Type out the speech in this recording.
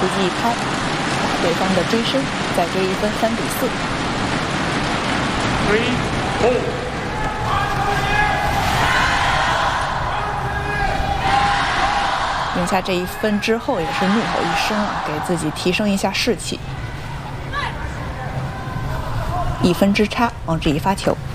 突击一拍，对方的追身，再追一分，3比4。赢下这一分之后，也是怒吼一声啊，给自己提升一下士气。1分之差，王志怡发球。